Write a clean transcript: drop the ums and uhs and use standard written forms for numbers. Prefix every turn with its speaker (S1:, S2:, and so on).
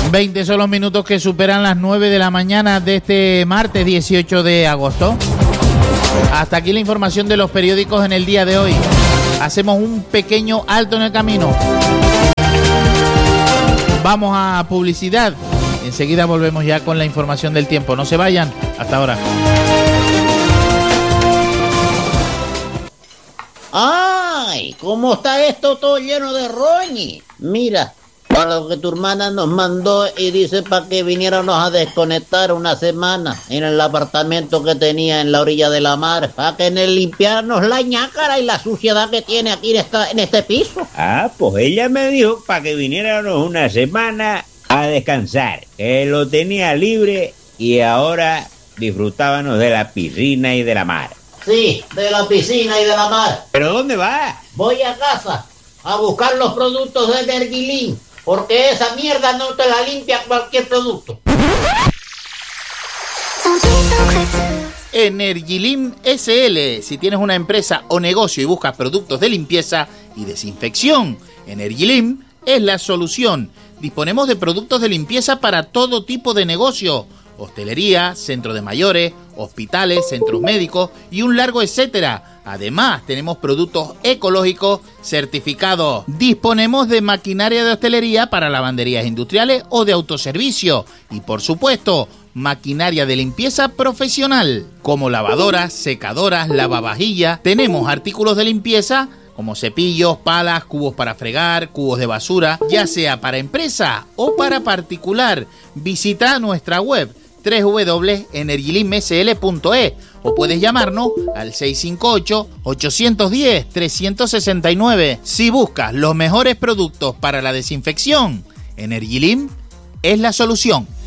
S1: 20 son los minutos que superan las 9 de la mañana de este martes 18 de agosto. Hasta aquí la información de los periódicos en el día de hoy. Hacemos un pequeño alto en el camino. Vamos a publicidad. Enseguida volvemos ya con la información del tiempo. No se vayan. Hasta ahora.
S2: ¡Ay! ¿Cómo está esto todo lleno de roñi? Mira, para lo que tu hermana nos mandó y dice para que viniéramos a desconectar una semana en el apartamento que tenía en la orilla de la mar, para que nos limpiáramos la ñácara y la suciedad que tiene aquí en este piso.
S3: Ah, pues ella me dijo para que viniéramos una semana a descansar, que lo tenía libre y ahora disfrutábamos de la piscina y de la mar.
S2: Sí, de la piscina y de la mar.
S3: ¿Pero dónde va?
S2: Voy a casa a buscar los productos de Energilin, porque esa mierda no te la limpia cualquier producto.
S1: Energilin SL. Si tienes una empresa o negocio y buscas productos de limpieza y desinfección, Energilin es la solución. Disponemos de productos de limpieza para todo tipo de negocio: hostelería, centros de mayores, hospitales, centros médicos y un largo etcétera. Además, tenemos productos ecológicos certificados. Disponemos de maquinaria de hostelería para lavanderías industriales o de autoservicio. Y por supuesto, maquinaria de limpieza profesional, como lavadoras, secadoras, lavavajillas. Tenemos artículos de limpieza como cepillos, palas, cubos para fregar, cubos de basura, ya sea para empresa o para particular. Visita nuestra web www.energilinmsl.es o puedes llamarnos al 658-810-369. Si buscas los mejores productos para la desinfección, Energilin es la solución.